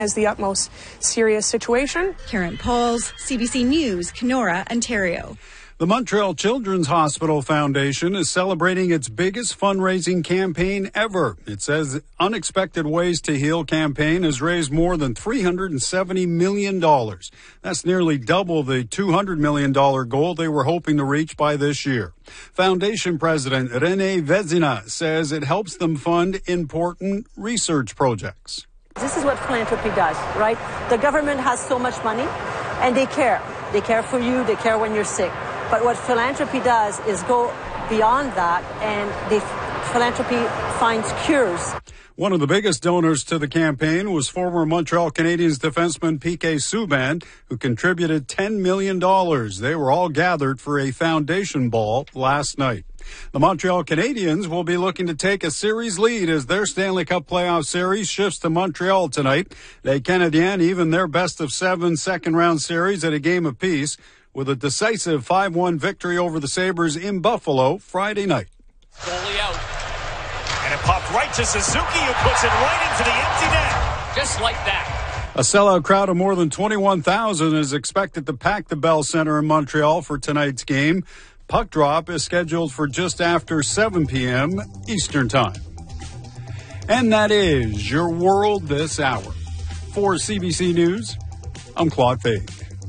as the utmost serious situation. Karen Pauls, CBC News, Kenora, Ontario. The Montreal Children's Hospital Foundation is celebrating its biggest fundraising campaign ever. It says Unexpected Ways to Heal campaign has raised more than $370 million. That's nearly double the $200 million goal they were hoping to reach by this year. Foundation President René Vezina says it helps them fund important research projects. This is what philanthropy does, right? The government has so much money, and they care. They care for you. They care when you're sick. But what philanthropy does is go beyond that, and philanthropy finds cures. One of the biggest donors to the campaign was former Montreal Canadiens defenseman P.K. Subban, who contributed $10 million. They were all gathered for a foundation ball last night. The Montreal Canadiens will be looking to take a series lead as their Stanley Cup playoff series shifts to Montreal tonight. Les Canadiens even their best-of-7 second-round series at a game apiece, with a decisive 5-1 victory over the Sabres in Buffalo Friday night. Goalie out. And it popped right to Suzuki, who puts it right into the empty net. Just like that. A sellout crowd of more than 21,000 is expected to pack the Bell Center in Montreal for tonight's game. Puck drop is scheduled for just after 7 p.m. Eastern Time. And that is your world this hour. For CBC News, I'm Claude Fade.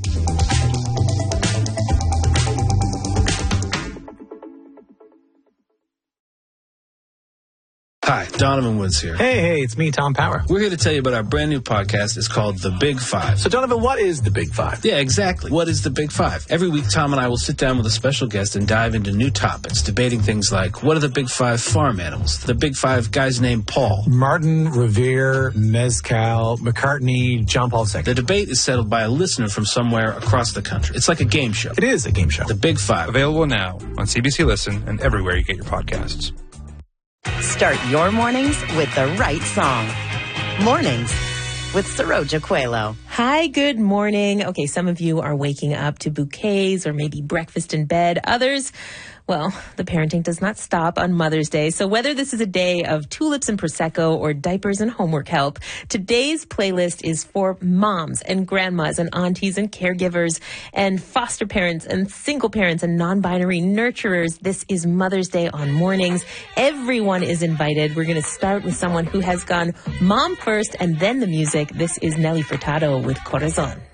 Hi, Donovan Woods here. Hey, it's me, Tom Power. We're here to tell you about our brand new podcast. It's called The Big Five. So, Donovan, what is The Big Five? Yeah, exactly. What is The Big Five? Every week, Tom and I will sit down with a special guest and dive into new topics, debating things like, what are the Big Five farm animals? The Big Five guys named Paul. Martin, Revere, Mezcal, McCartney, John Paul II. The debate is settled by a listener from somewhere across the country. It's like a game show. It is a game show. The Big Five. Available now on CBC Listen and everywhere you get your podcasts. Start your mornings with the right song. Mornings with Saroja Coelho. Hi, good morning. Okay, some of you are waking up to bouquets or maybe breakfast in bed. Others, well, the parenting does not stop on Mother's Day. So whether this is a day of tulips and Prosecco or diapers and homework help, today's playlist is for moms and grandmas and aunties and caregivers and foster parents and single parents and non-binary nurturers. This is Mother's Day on Mornings. Everyone is invited. We're going to start with someone who has gone mom first and then the music. This is Nelly Furtado with Corazon.